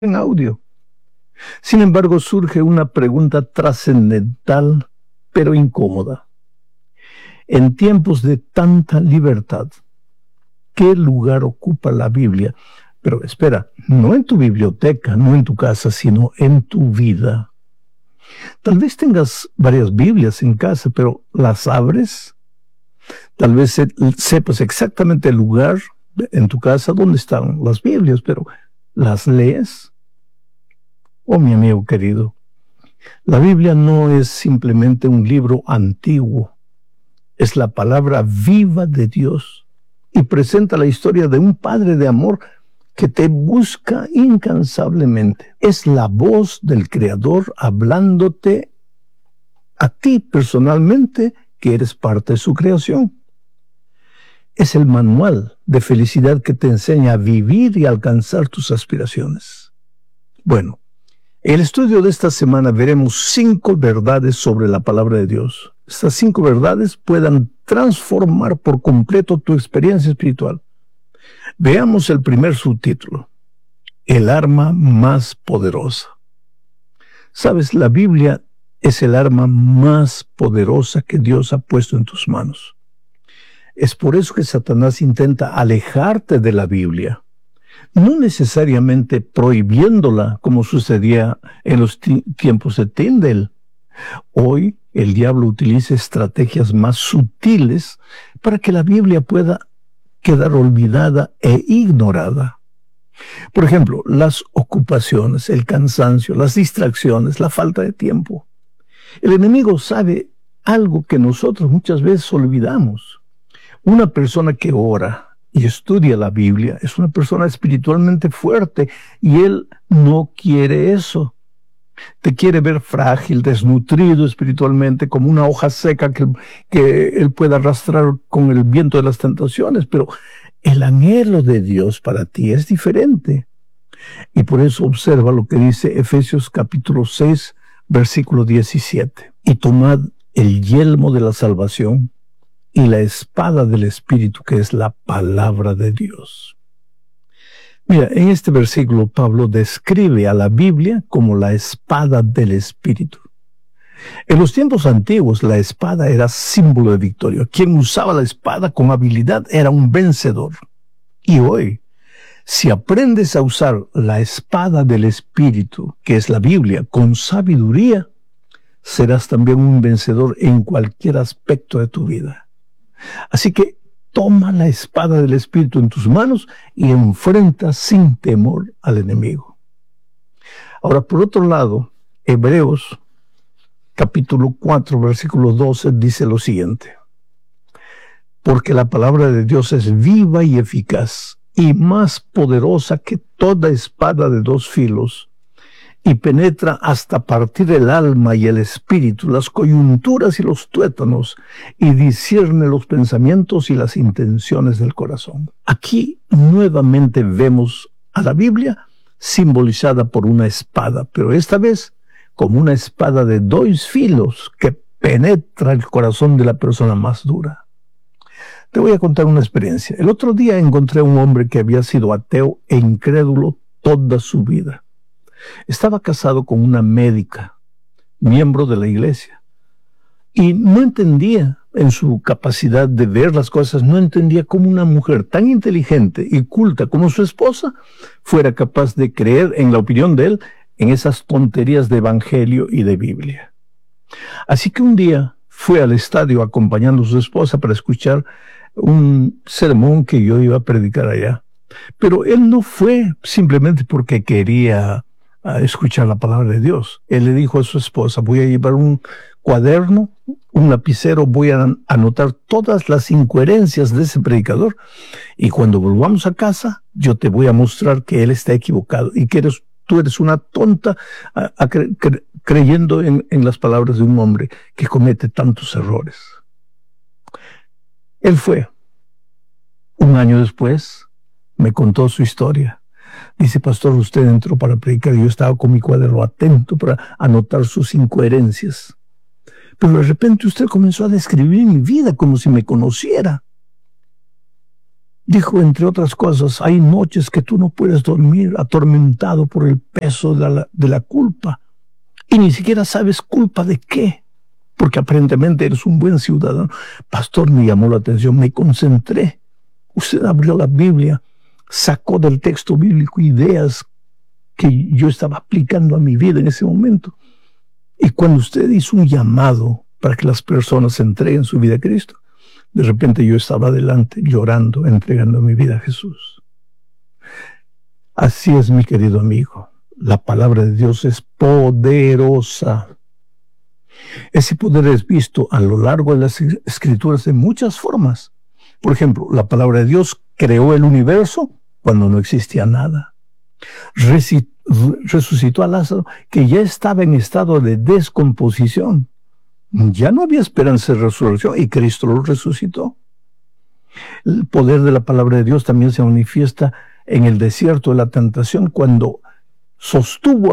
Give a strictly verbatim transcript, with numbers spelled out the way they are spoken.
en audio. Sin embargo, surge una pregunta trascendental, pero incómoda. En tiempos de tanta libertad, ¿qué lugar ocupa la Biblia? Pero espera, no en tu biblioteca, no en tu casa, sino en tu vida. Tal vez tengas varias Biblias en casa, pero ¿las abres? Tal vez sepas exactamente el lugar en tu casa donde están las Biblias, pero ¿las lees? Oh, mi amigo querido, la Biblia no es simplemente un libro antiguo, es la palabra viva de Dios y presenta la historia de un Padre de amor que te busca incansablemente. Es la voz del Creador hablándote a ti personalmente, que eres parte de su creación. Es el manual de felicidad que te enseña a vivir y alcanzar tus aspiraciones. Bueno, en el estudio de esta semana veremos cinco verdades sobre la palabra de Dios. Estas cinco verdades puedan transformar por completo tu experiencia espiritual. Veamos el primer subtítulo: el arma más poderosa. Sabes, la Biblia es el arma más poderosa que Dios ha puesto en tus manos. Es por eso que Satanás intenta alejarte de la Biblia. No necesariamente prohibiéndola, como sucedía en los tiempos de Tyndale. Hoy el diablo utiliza estrategias más sutiles para que la Biblia pueda quedar olvidada e ignorada. Por ejemplo, las ocupaciones, el cansancio, las distracciones, la falta de tiempo. El enemigo sabe algo que nosotros muchas veces olvidamos. Una persona que ora y estudia la Biblia es una persona espiritualmente fuerte, y él no quiere eso. Te quiere ver frágil, desnutrido espiritualmente, como una hoja seca que, que él pueda arrastrar con el viento de las tentaciones, pero el anhelo de Dios para ti es diferente. Y por eso observa lo que dice Efesios capítulo seis, versículo diecisiete. Y tomad el yelmo de la salvación y la espada del Espíritu, que es la palabra de Dios. Mira, en este versículo Pablo describe a la Biblia como la espada del Espíritu. En los tiempos antiguos la espada era símbolo de victoria. Quien usaba la espada con habilidad era un vencedor. Y hoy, si aprendes a usar la espada del Espíritu, que es la Biblia, con sabiduría, serás también un vencedor en cualquier aspecto de tu vida. Así que toma la espada del Espíritu en tus manos y enfrenta sin temor al enemigo. Ahora, por otro lado, Hebreos capítulo cuatro, versículo doce dice lo siguiente: porque la palabra de Dios es viva y eficaz y más poderosa que toda espada de dos filos, y penetra hasta partir el alma y el espíritu, las coyunturas y los tuétanos, y discierne los pensamientos y las intenciones del corazón. Aquí nuevamente vemos a la Biblia simbolizada por una espada, pero esta vez como una espada de dos filos que penetra el corazón de la persona más dura. Te voy a contar una experiencia. El otro día encontré a un hombre que había sido ateo e incrédulo toda su vida. Estaba casado con una médica, miembro de la iglesia, y no entendía, en su capacidad de ver las cosas, no entendía cómo una mujer tan inteligente y culta como su esposa fuera capaz de creer, en la opinión de él, en esas tonterías de evangelio y de Biblia. Así que un día fue al estadio acompañando a su esposa para escuchar un sermón que yo iba a predicar allá. Pero él no fue simplemente porque quería a escuchar la palabra de Dios. Él le dijo a su esposa: voy a llevar un cuaderno, un lapicero, voy a anotar todas las incoherencias de ese predicador, y cuando volvamos a casa yo te voy a mostrar que él está equivocado y que eres, tú eres una tonta a, a cre, cre, creyendo en, en las palabras de un hombre que comete tantos errores. Él fue. Un año después me contó su historia. Dice: pastor, usted entró para predicar y yo estaba con mi cuaderno atento para anotar sus incoherencias. Pero de repente usted comenzó a describir mi vida como si me conociera. Dijo, entre otras cosas, hay noches que tú no puedes dormir atormentado por el peso de la, de la culpa. Y ni siquiera sabes culpa de qué, porque aparentemente eres un buen ciudadano. Pastor, me llamó la atención, me concentré. Usted abrió la Biblia, sacó del texto bíblico ideas que yo estaba aplicando a mi vida en ese momento. Y cuando usted hizo un llamado para que las personas entreguen su vida a Cristo, de repente yo estaba adelante llorando, entregando mi vida a Jesús. Así es, mi querido amigo. La palabra de Dios es poderosa. Ese poder es visto a lo largo de las Escrituras de muchas formas. Por ejemplo, la palabra de Dios creó el universo cuando no existía nada. Resucitó a Lázaro, que ya estaba en estado de descomposición. Ya no había esperanza de resurrección y Cristo lo resucitó. El poder de la palabra de Dios también se manifiesta en el desierto de la tentación cuando sostuvo